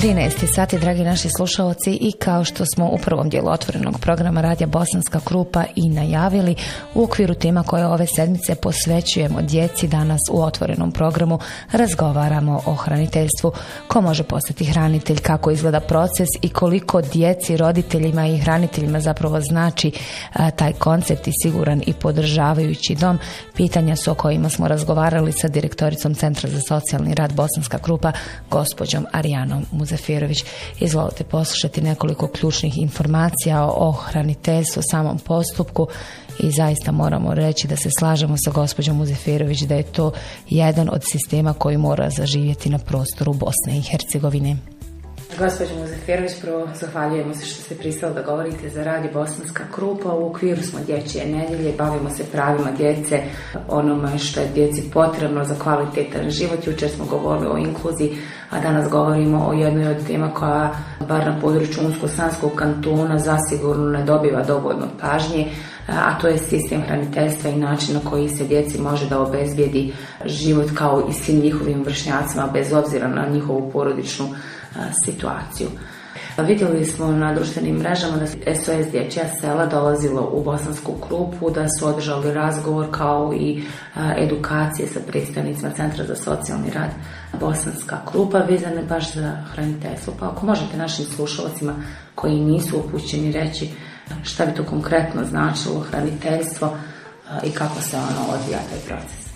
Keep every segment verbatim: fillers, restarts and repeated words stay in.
trinaest sati, dragi naši slušalci, i kao što smo u prvom dijelu otvorenog programa Radija Bosanska Krupa i najavili, u okviru tema koje ove sedmice posvećujemo djeci, danas u otvorenom programu razgovaramo o hraniteljstvu. Ko može postati hranitelj, kako izgleda proces i koliko djeci, roditeljima i hraniteljima zapravo znači a, taj koncept i siguran i podržavajući dom. Pitanja su o kojima smo razgovarali sa direktoricom Centra za socijalni rad Bosanska Krupa, gospođom Arijanom Muzafirović. Izvolite poslušati nekoliko ključnih informacija o hraniteljstvu, samom postupku, i zaista moramo reći da se slažemo sa gospođom Muzafirović da je to jedan od sistema koji mora zaživjeti na prostoru Bosne i Hercegovine. Gospođo Muzafirović, prvo zahvaljujemo se što ste pristali da govorite za Radio Bosanska Krupa. U okviru smo dječje nedjelje, bavimo se pravima djece, onome što je djeci potrebno za kvalitetan život. Jučer smo govorili o inkluziji, a danas govorimo o jednoj od tema koja, bar na području Unsko-Sanskog kantona, zasigurno ne dobiva dovoljno pažnje, a to je sistem hraniteljstva i način na koji se djeci može da obezbijedi život kao i svim njihovim vršnjacima, bez obzira na njihovu porodičnu situaciju. Vidjeli smo na društvenim mrežama da S O S Dječja sela dolazilo u Bosansku Krupu, da su održali razgovor kao i edukacije sa predstavnicima Centra za socijalni rad Bosanska Krupa vezane baš za hraniteljstvo. Pa ako možete našim slušalcima koji nisu upućeni reći šta bi to konkretno značilo hraniteljstvo i kako se ono odvija taj proces.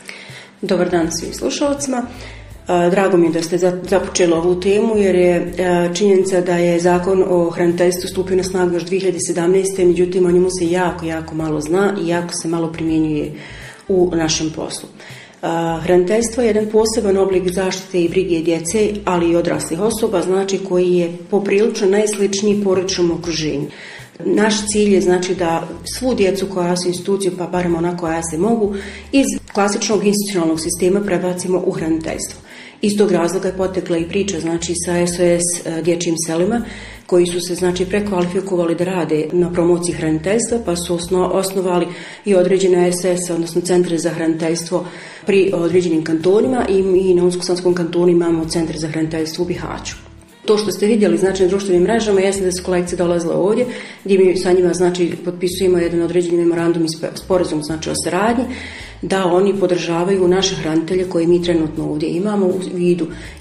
Dobar dan svim slušalcima. Drago mi je da ste započeli ovu temu, jer je činjenica da je zakon o hraniteljstvu stupio na snagu još dvije hiljade sedamnaeste. Međutim, o njemu se jako, jako malo zna i jako se malo primjenjuje u našem poslu. Hraniteljstvo je jedan poseban oblik zaštite i brige djece, ali i odraslih osoba, znači koji je poprilično najsličniji porodičnom okruženju. Naš cilj je znači da svu djecu koja su institucije, pa barem ona koja se mogu, iz klasičnog institucionalnog sistema prebacimo u hraniteljstvo. Iz tog razloga je potekla i priča znači sa S O S dječjim selima, koji su se znači prekvalifikovali da rade na promociji hraniteljstva, pa su osno, osnovali i određene S S, odnosno centre za hraniteljstvo pri određenim kantonima, i mi na Unsko-Sanskom kantonu imamo centar za hraniteljstvo u Bihaću. To što ste vidjeli znači na društvenim mrežama jeste da su kolegice dolazile ovdje, gdje mi sa njima znači potpisujemo jedan određeni memorandum i sporazum znači o saradnji, da oni podržavaju naše hranitelje koje mi trenutno ovdje imamo u vidu